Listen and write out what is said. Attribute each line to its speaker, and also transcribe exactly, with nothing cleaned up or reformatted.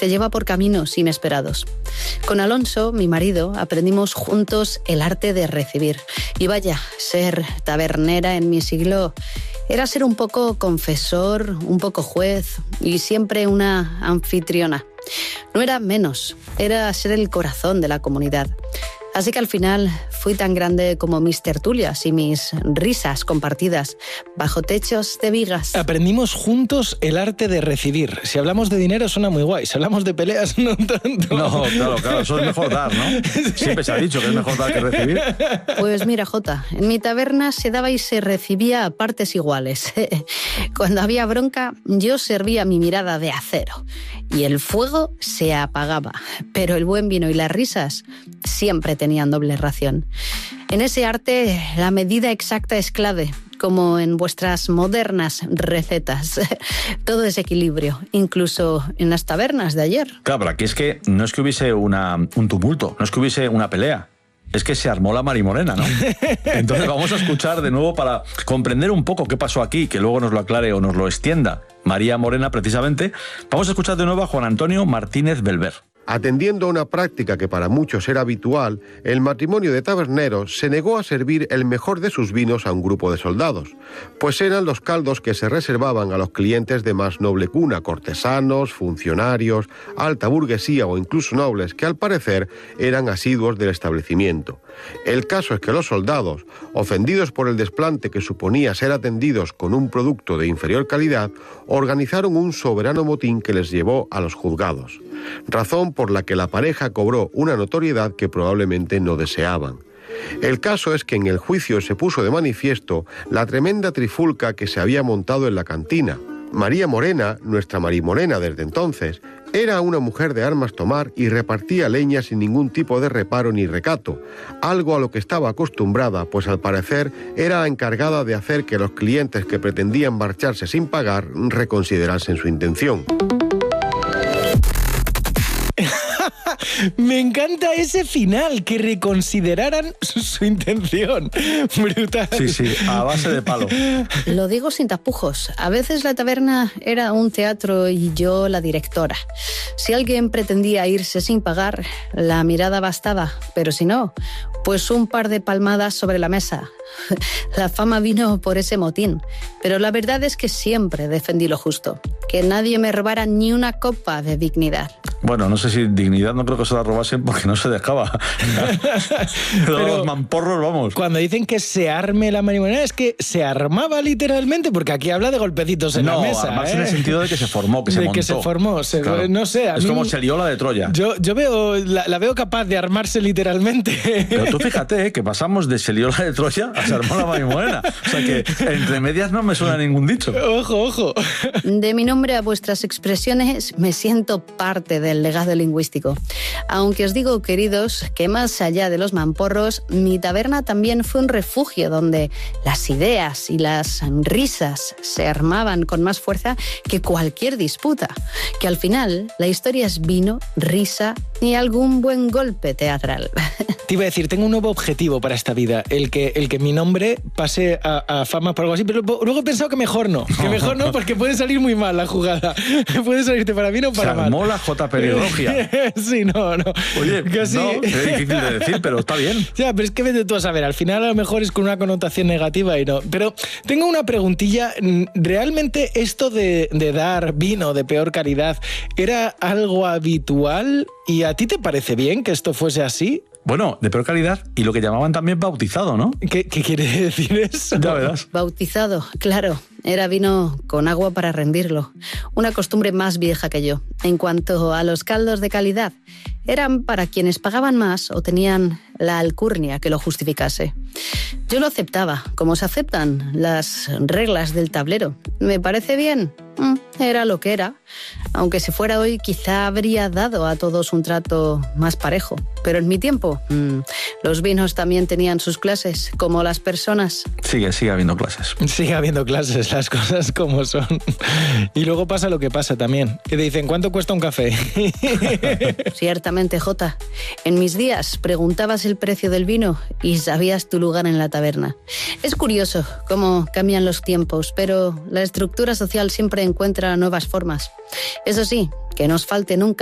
Speaker 1: te lleva por caminos inesperados. Con Alonso, mi marido, aprendimos juntos el arte de recibir. Y vaya, ser tabernera en mi siglo era ser un poco confesor, un poco juez y siempre una anfitriona. No era menos, era ser el corazón de la comunidad. Así que al final fui tan grande como mis tertulias y mis risas compartidas bajo techos de vigas.
Speaker 2: Aprendimos juntos el arte de recibir. Si hablamos de dinero suena muy guay, si hablamos de peleas no tanto.
Speaker 3: No, claro, claro, eso es mejor dar, ¿no? Siempre se ha dicho que es mejor dar que recibir.
Speaker 1: Pues mira, Jota, en mi taberna se daba y se recibía a partes iguales. Cuando había bronca, yo servía mi mirada de acero y el fuego se apagaba, pero el buen vino y las risas siempre tenían doble ración. En ese arte, la medida exacta es clave, como en vuestras modernas recetas. Todo es equilibrio, incluso en las tabernas de ayer.
Speaker 3: Claro, pero aquí es que no es que hubiese una, un tumulto, no es que hubiese una pelea. Es que se armó la marimorena, ¿no? Entonces vamos a escuchar de nuevo para comprender un poco qué pasó aquí, que luego nos lo aclare o nos lo extienda María Morena, precisamente. Vamos a escuchar de nuevo a Juan Antonio Martínez Belver.
Speaker 4: Atendiendo a una práctica que para muchos era habitual, el matrimonio de taberneros se negó a servir el mejor de sus vinos a un grupo de soldados, pues eran los caldos que se reservaban a los clientes de más noble cuna, cortesanos, funcionarios, alta burguesía o incluso nobles que al parecer eran asiduos del establecimiento. El caso es que los soldados, ofendidos por el desplante que suponía ser atendidos con un producto de inferior calidad, organizaron un soberano motín que les llevó a los juzgados, razón por la que la pareja cobró una notoriedad que probablemente no deseaban. El caso es que en el juicio se puso de manifiesto la tremenda trifulca que se había montado en la cantina. María Morena, nuestra Marimorena desde entonces, era una mujer de armas tomar y repartía leña sin ningún tipo de reparo ni recato, algo a lo que estaba acostumbrada, pues al parecer era la encargada de hacer que los clientes que pretendían marcharse sin pagar reconsiderasen su intención.
Speaker 2: Me encanta ese final, que reconsideraran su, su intención. Brutal.
Speaker 3: Sí, sí, a base de palo.
Speaker 1: Lo digo sin tapujos. A veces la taberna era un teatro y yo la directora. Si alguien pretendía irse sin pagar, la mirada bastaba, pero si no, pues un par de palmadas sobre la mesa. La fama vino por ese motín, pero la verdad es que siempre defendí lo justo, que nadie me robara ni una copa de dignidad.
Speaker 3: Bueno, no sé si dignidad no creo que se la robasen porque no se dejaba. Pero los mamporros, vamos.
Speaker 2: Cuando dicen que se arme la marimorena, es que se armaba literalmente, porque aquí habla de golpecitos en
Speaker 3: no,
Speaker 2: la mesa.
Speaker 3: Armarse
Speaker 2: ¿eh?
Speaker 3: en el sentido de que se formó, que se
Speaker 2: de
Speaker 3: montó.
Speaker 2: que se formó, se,
Speaker 3: claro.
Speaker 2: no sé. A
Speaker 3: es
Speaker 2: mí,
Speaker 3: como se lió la de Troya.
Speaker 2: Yo, yo veo, la, la veo capaz de armarse literalmente.
Speaker 3: Pero tú fíjate, ¿eh? que pasamos de se lió la de Troya a se armó la marimorena. O sea que entre medias no me suena ningún dicho.
Speaker 2: Ojo, ojo.
Speaker 1: De mi nombre a vuestras expresiones me siento parte del legado lingüístico. Aunque os digo, queridos, que más allá de los mamporros, mi taberna también fue un refugio donde las ideas y las risas se armaban con más fuerza que cualquier disputa. Que al final la historia es vino, risa y algún buen golpe teatral.
Speaker 2: Te iba a decir, tengo un nuevo objetivo para esta vida, el que, el que mi nombre pase a, a fama por algo así, pero luego he pensado que mejor no, que mejor no, porque puede salir muy mal la jugada. Puede salirte para bien o para
Speaker 3: se
Speaker 2: mal.
Speaker 3: Se armó la J. Pelirrogia.
Speaker 2: Sí, no, no.
Speaker 3: Oye,
Speaker 2: Casi...
Speaker 3: no, es difícil de decir, pero está bien.
Speaker 2: Ya, pero es que vete tú a saber, al final a lo mejor es con una connotación negativa y no. Pero tengo una preguntilla, ¿realmente esto de, de dar vino de peor calidad era algo habitual? ¿Y a ti te parece bien que esto fuese así?
Speaker 3: Bueno, de peor calidad y lo que llamaban también bautizado, ¿no?
Speaker 2: ¿Qué, qué quiere decir eso?
Speaker 3: Ya verás.
Speaker 1: Bautizado, claro. Era vino con agua para rendirlo. Una costumbre más vieja que yo. En cuanto a los caldos de calidad, eran para quienes pagaban más o tenían la alcurnia que lo justificase. Yo lo aceptaba, como se aceptan las reglas del tablero. ¿Me parece bien? Era lo que era. Aunque si fuera hoy, quizá habría dado a todos un trato más parejo. Pero en mi tiempo, mmm, los vinos también tenían sus clases, como las personas.
Speaker 3: Sigue, sigue habiendo clases.
Speaker 2: Sigue habiendo clases, las cosas como son. Y luego pasa lo que pasa también. Que te dicen, ¿cuánto cuesta un café?
Speaker 1: Ciertamente, Jota. En mis días preguntabas el precio del vino y sabías tu lugar en la taberna. Es curioso cómo cambian los tiempos, pero la estructura social siempre encuentra nuevas formas. Eso sí, que nos falte nunca